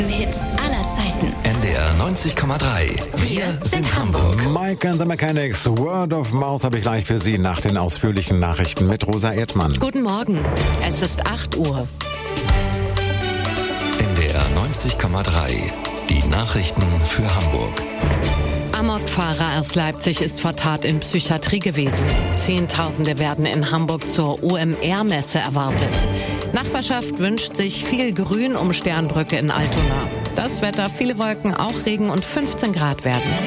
Hits aller Zeiten. NDR 90,3. Wir sind Hamburg. Mike and the Mechanics, Word of Mouth habe ich gleich für Sie nach den ausführlichen Nachrichten mit Rosa Erdmann. Guten Morgen, es ist 8 Uhr. NDR 90,3. Die Nachrichten für Hamburg. Amokfahrer aus Leipzig ist vor Tat in Psychiatrie gewesen. Zehntausende werden in Hamburg zur OMR-Messe erwartet. Nachbarschaft wünscht sich viel Grün um Sternbrücke in Altona. Das Wetter, viele Wolken, auch Regen und 15 Grad werden's.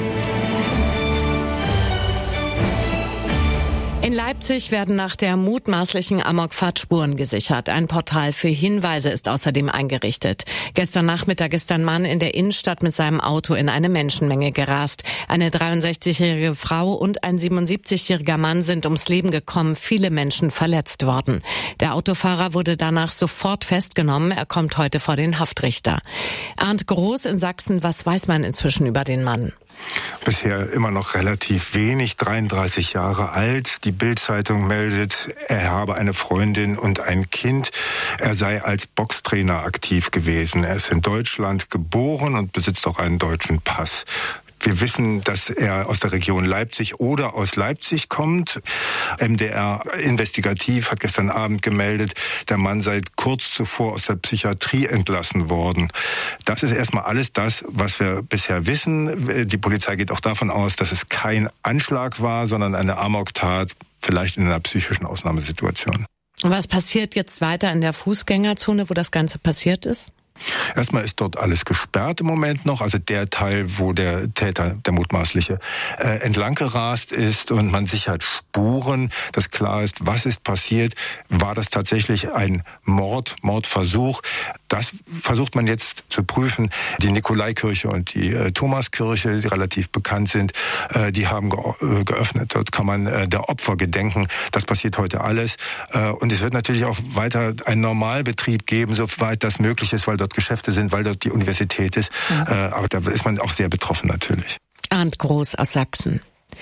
In Leipzig werden nach der mutmaßlichen Amokfahrt Spuren gesichert. Ein Portal für Hinweise ist außerdem eingerichtet. Gestern Nachmittag ist ein Mann in der Innenstadt mit seinem Auto in eine Menschenmenge gerast. Eine 63-jährige Frau und ein 77-jähriger Mann sind ums Leben gekommen, viele Menschen verletzt worden. Der Autofahrer wurde danach sofort festgenommen. Er kommt heute vor den Haftrichter. Arndt Groß in Sachsen, was weiß man inzwischen über den Mann? Bisher immer noch relativ wenig, 33 Jahre alt. Die Bild-Zeitung meldet, er habe eine Freundin und ein Kind. Er sei als Boxtrainer aktiv gewesen. Er ist in Deutschland geboren und besitzt auch einen deutschen Pass. Wir wissen, dass er aus der Region Leipzig oder aus Leipzig kommt. MDR Investigativ hat gestern Abend gemeldet, der Mann sei kurz zuvor aus der Psychiatrie entlassen worden. Das ist erstmal alles das, was wir bisher wissen. Die Polizei geht auch davon aus, dass es kein Anschlag war, sondern eine Amoktat, vielleicht in einer psychischen Ausnahmesituation. Was passiert jetzt weiter in der Fußgängerzone, wo das Ganze passiert ist? Erstmal ist dort alles gesperrt im Moment noch, also der Teil, wo der Täter, der mutmaßliche, entlang gerast ist und man sichert Spuren, dass klar ist, was ist passiert. War das tatsächlich ein Mordversuch? Das versucht man jetzt zu prüfen. Die Nikolaikirche und die Thomaskirche, die relativ bekannt sind, die haben geöffnet. Dort kann man der Opfer gedenken. Das passiert heute alles. Und es wird natürlich auch weiter einen Normalbetrieb geben, soweit das möglich ist, weil dort Geschäfte sind, weil dort die Universität ist. Aber da ist man auch sehr betroffen natürlich. Arndt Groß aus Sachsen.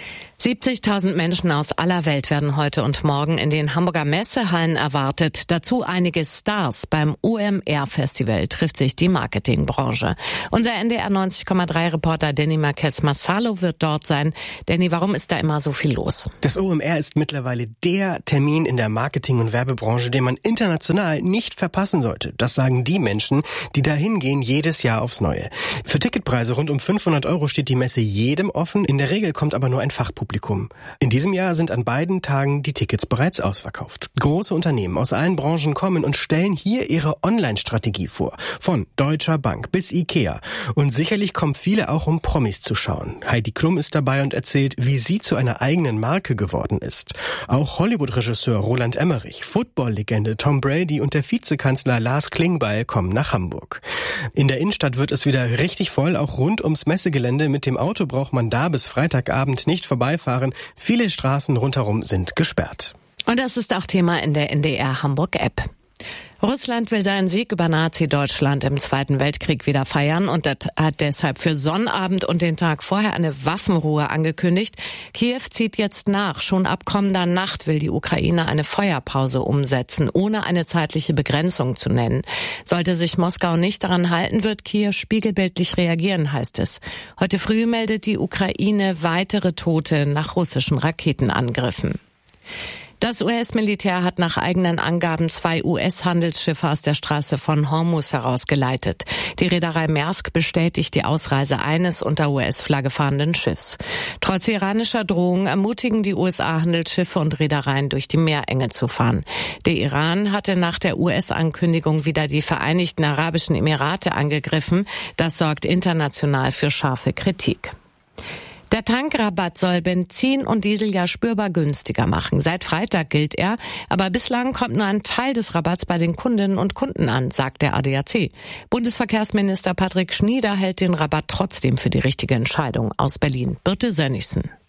70.000 Menschen aus aller Welt werden heute und morgen in den Hamburger Messehallen erwartet. Dazu einige Stars. Beim OMR-Festival trifft sich die Marketingbranche. Unser NDR 90,3-Reporter Danny Marquez-Massalo wird dort sein. Danny, warum ist da immer so viel los? Das OMR ist mittlerweile der Termin in der Marketing- und Werbebranche, den man international nicht verpassen sollte. Das sagen die Menschen, die da hingehen, jedes Jahr aufs Neue. Für Ticketpreise rund um 500 € steht die Messe jedem offen. In der Regel kommt aber nur ein Fachpublikum. In diesem Jahr sind an beiden Tagen die Tickets bereits ausverkauft. Große Unternehmen aus allen Branchen kommen und stellen hier ihre Online-Strategie vor. Von Deutscher Bank bis Ikea. Und sicherlich kommen viele auch, um Promis zu schauen. Heidi Klum ist dabei und erzählt, wie sie zu einer eigenen Marke geworden ist. Auch Hollywood-Regisseur Roland Emmerich, Football-Legende Tom Brady und der Vizekanzler Lars Klingbeil kommen nach Hamburg. In der Innenstadt wird es wieder richtig voll, auch rund ums Messegelände. Mit dem Auto braucht man da bis Freitagabend nicht vorbeifahren. Viele Straßen rundherum sind gesperrt. Und das ist auch Thema in der NDR Hamburg-App. Russland will seinen Sieg über Nazi-Deutschland im Zweiten Weltkrieg wieder feiern und hat deshalb für Sonnabend und den Tag vorher eine Waffenruhe angekündigt. Kiew zieht jetzt nach. Schon ab kommender Nacht will die Ukraine eine Feuerpause umsetzen, ohne eine zeitliche Begrenzung zu nennen. Sollte sich Moskau nicht daran halten, wird Kiew spiegelbildlich reagieren, heißt es. Heute früh meldet die Ukraine weitere Tote nach russischen Raketenangriffen. Das US-Militär hat nach eigenen Angaben 2 US-Handelsschiffe aus der Straße von Hormuz herausgeleitet. Die Reederei Maersk bestätigt die Ausreise eines unter US-Flagge fahrenden Schiffs. Trotz iranischer Drohungen ermutigen die USA Handelsschiffe und Reedereien, durch die Meerenge zu fahren. Der Iran hatte nach der US-Ankündigung wieder die Vereinigten Arabischen Emirate angegriffen. Das sorgt international für scharfe Kritik. Der Tankrabatt soll Benzin und Diesel ja spürbar günstiger machen. Seit Freitag gilt er, aber bislang kommt nur ein Teil des Rabatts bei den Kundinnen und Kunden an, sagt der ADAC. Bundesverkehrsminister Patrick Schnieder hält den Rabatt trotzdem für die richtige Entscheidung. Aus Berlin, Birte Sönnigsen.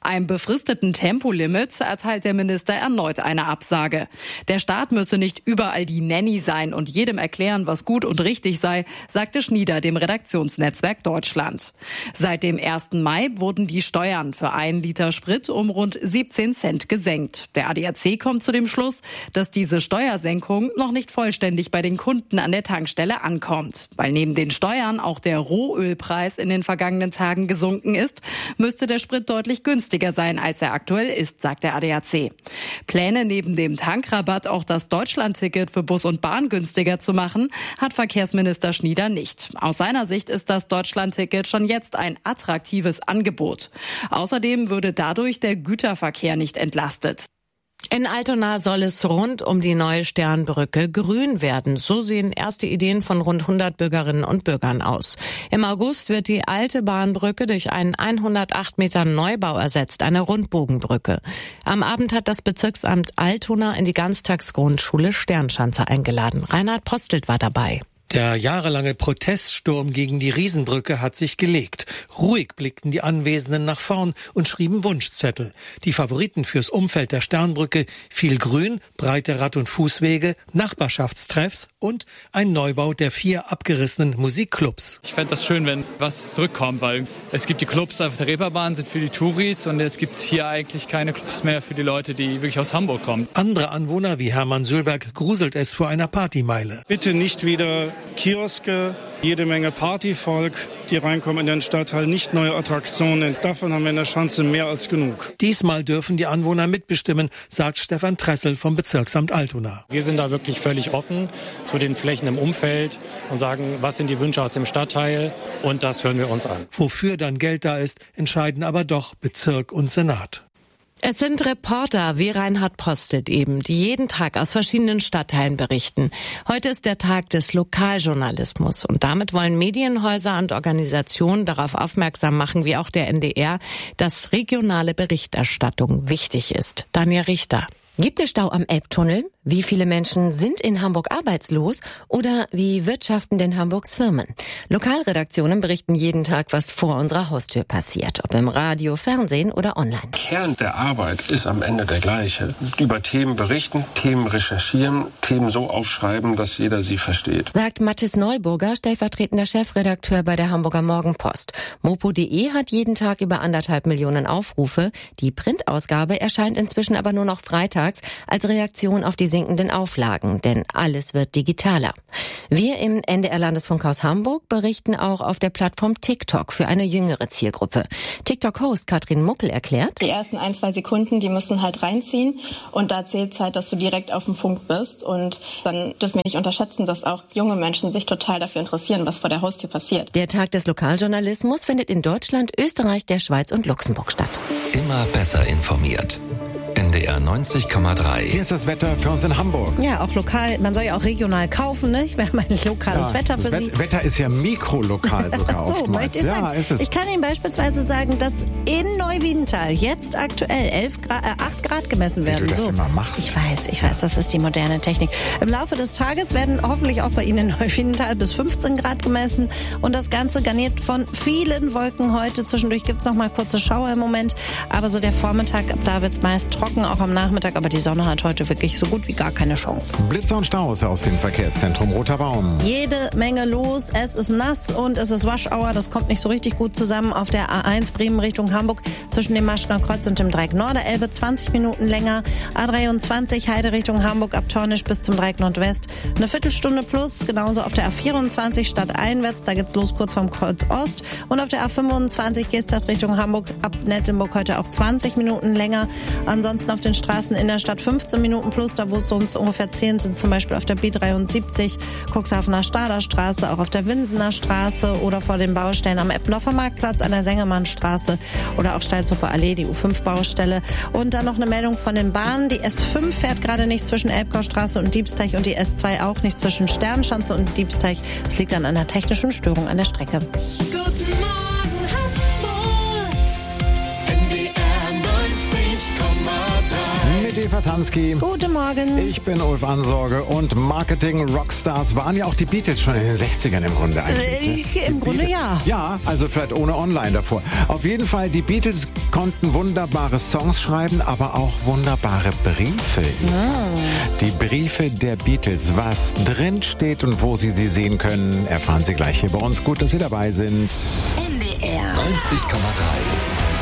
Einem befristeten Tempolimit erteilt der Minister erneut eine Absage. Der Staat müsse nicht überall die Nanny sein und jedem erklären, was gut und richtig sei, sagte Schnieder dem Redaktionsnetzwerk Deutschland. Seit dem 1. Mai wurden die Steuern für 1 Liter Sprit um rund 17 Cent gesenkt. Der ADAC kommt zu dem Schluss, dass diese Steuersenkung noch nicht vollständig bei den Kunden an der Tankstelle ankommt. Weil neben den Steuern auch der Rohölpreis in den vergangenen Tagen gesunken ist, müsste der Sprit deutlich günstiger sein, als er aktuell ist, sagt der ADAC. Pläne neben dem Tankrabatt auch das Deutschlandticket für Bus und Bahn günstiger zu machen, hat Verkehrsminister Schnieder nicht. Aus seiner Sicht ist das Deutschlandticket schon jetzt ein attraktives Angebot. Außerdem würde dadurch der Güterverkehr nicht entlastet. In Altona soll es rund um die neue Sternbrücke grün werden. So sehen erste Ideen von rund 100 Bürgerinnen und Bürgern aus. Im August wird die alte Bahnbrücke durch einen 108 Meter Neubau ersetzt, eine Rundbogenbrücke. Am Abend hat das Bezirksamt Altona in die Ganztagsgrundschule Sternschanze eingeladen. Reinhard Postelt war dabei. Der jahrelange Proteststurm gegen die Riesenbrücke hat sich gelegt. Ruhig blickten die Anwesenden nach vorn und schrieben Wunschzettel. Die Favoriten fürs Umfeld der Sternbrücke: viel Grün, breite Rad- und Fußwege, Nachbarschaftstreffs und ein Neubau der 4 abgerissenen Musikclubs. Ich fände das schön, wenn was zurückkommt, weil es gibt die Clubs auf der Reeperbahn, sind für die Touris, und jetzt gibt es hier eigentlich keine Clubs mehr für die Leute, die wirklich aus Hamburg kommen. Andere Anwohner wie Hermann Sülberg gruselt es vor einer Partymeile. Bitte nicht wieder Kioske, jede Menge Partyvolk, die reinkommen in den Stadtteil, nicht neue Attraktionen. Davon haben wir in der Schanze mehr als genug. Diesmal dürfen die Anwohner mitbestimmen, sagt Stefan Tressel vom Bezirksamt Altona. Wir sind da wirklich völlig offen zu den Flächen im Umfeld und sagen, was sind die Wünsche aus dem Stadtteil, und das hören wir uns an. Wofür dann Geld da ist, entscheiden aber doch Bezirk und Senat. Es sind Reporter wie Reinhard Postelt eben, die jeden Tag aus verschiedenen Stadtteilen berichten. Heute ist der Tag des Lokaljournalismus und damit wollen Medienhäuser und Organisationen darauf aufmerksam machen, wie auch der NDR, dass regionale Berichterstattung wichtig ist. Danja Richter. Gibt es Stau am Elbtunnel? Wie viele Menschen sind in Hamburg arbeitslos? Oder wie wirtschaften denn Hamburgs Firmen? Lokalredaktionen berichten jeden Tag, was vor unserer Haustür passiert. Ob im Radio, Fernsehen oder online. Kern der Arbeit ist am Ende der gleiche. Über Themen berichten, Themen recherchieren, Themen so aufschreiben, dass jeder sie versteht. Sagt Mathis Neuburger, stellvertretender Chefredakteur bei der Hamburger Morgenpost. Mopo.de hat jeden Tag über 1,5 Millionen Aufrufe. Die Printausgabe erscheint inzwischen aber nur noch freitags als Reaktion auf die sinkenden Auflagen, denn alles wird digitaler. Wir im NDR-Landesfunkhaus Hamburg berichten auch auf der Plattform TikTok für eine jüngere Zielgruppe. TikTok-Host Katrin Muckel erklärt: Die ersten 1-2 Sekunden, die müssen halt reinziehen, und da zählt es halt, dass du direkt auf dem Punkt bist, und dann dürfen wir nicht unterschätzen, dass auch junge Menschen sich total dafür interessieren, was vor der Haustür passiert. Der Tag des Lokaljournalismus findet in Deutschland, Österreich, der Schweiz und Luxemburg statt. Immer besser informiert. NDR 90,3. Hier ist das Wetter für uns in Hamburg. Ja, auch lokal. Man soll ja auch regional kaufen, ne? Wir haben ein lokales Wetter für Sie. Das Wetter ist ja mikrolokal sogar so, oftmals. Ja, ist es. Ich kann Ihnen beispielsweise sagen, dass in Neuwiedental jetzt aktuell 8 Grad gemessen werden. Wie du das immer machst. Ich weiß, das ist die moderne Technik. Im Laufe des Tages werden hoffentlich auch bei Ihnen in Neuwiedental bis 15 Grad gemessen. Und das Ganze garniert von vielen Wolken heute. Zwischendurch gibt es noch mal kurze Schauer im Moment. Aber so der Vormittag, da wird es meist trocken, auch am Nachmittag. Aber die Sonne hat heute wirklich so gut wie gar keine Chance. Blitzer und Staus aus dem Verkehrszentrum Roter Baum. Jede Menge los. Es ist nass und es ist Waschauer. Das kommt nicht so richtig gut zusammen. Auf der A1 Bremen Richtung Hamburg zwischen dem Maschner Kreuz und dem Dreieck Norderelbe 20 Minuten länger. A23 Heide Richtung Hamburg ab Tornisch bis zum Dreieck Nordwest eine Viertelstunde plus. Genauso auf der A24 stadteinwärts. Da geht's los kurz vom Kreuz Ost. Und auf der A25 Geesthacht Richtung Hamburg ab Nettelnburg heute auch 20 Minuten länger. Ansonsten auf den Straßen in der Stadt 15 Minuten plus. Da wo es sonst ungefähr 10 sind, zum Beispiel auf der B73 Cuxhavener Stader Straße, auch auf der Winsener Straße oder vor den Baustellen am Eppendorfer Marktplatz, an der Sengemannstraße oder auch Steilzupper Allee, die U5-Baustelle. Und dann noch eine Meldung von den Bahnen. Die S5 fährt gerade nicht zwischen Elbgaustraße und Diebsteich und die S2 auch nicht zwischen Sternschanze und Diebsteich. Das liegt an einer technischen Störung an der Strecke. Guten Morgen, Hamburg. NDR 90,3. mit Eva Tansky. Guten Morgen. Ich bin Ulf Ansorge und Marketing-Rockstars waren ja auch die Beatles schon in den 60ern im Grunde eigentlich. Im Grunde ja. Ja, also vielleicht ohne Online davor. Auf jeden Fall, die Beatles konnten wunderbare Songs schreiben, aber auch wunderbare Briefe. Die Briefe der Beatles, was drin steht und wo Sie sie sehen können, erfahren Sie gleich hier bei uns. Gut, dass Sie dabei sind. NDR 90,3